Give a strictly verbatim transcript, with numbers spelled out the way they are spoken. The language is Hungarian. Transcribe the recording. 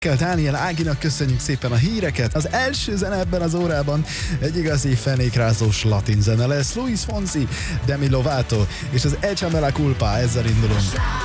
Dániel Áginak köszönjük szépen a híreket. Az első zene ebben az órában egy igazi fenékrázós latin zene lesz. Luis Fonsi, Demi Lovato és az Echa Me La Culpa, ezzel indulunk.